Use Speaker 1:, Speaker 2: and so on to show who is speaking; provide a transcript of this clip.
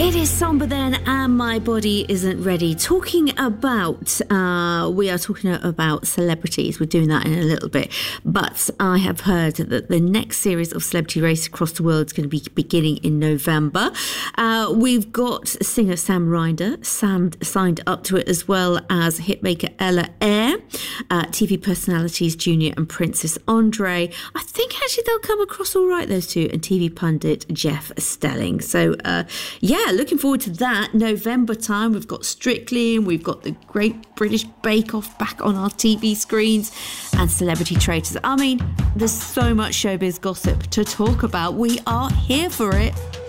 Speaker 1: It is somber then, and my body isn't ready. We are talking about celebrities. We're doing that in a little bit. But I have heard that the next series of Celebrity Race across the world is going to be beginning in November. We've got singer Sam Ryder signed up to it, as well as hitmaker Ella Eyre, TV personalities Junior and Princess Andre. I think actually they'll come across all right, those two, and TV pundit Jeff Stelling. So, looking forward to that. November time, we've got Strictly, and we've got the Great British Bake Off back on our TV screens, and Celebrity Traitors. I mean, there's so much showbiz gossip to talk about. We are here for it.